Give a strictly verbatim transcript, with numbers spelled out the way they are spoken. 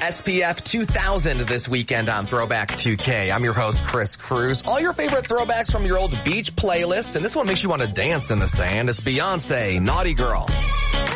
S P F two thousand this weekend on Throwback two K. I'm your host, Chris Cruz. All your favorite throwbacks from your old beach playlist, and this one makes you want to dance in the sand. It's Beyonce, Naughty Girl.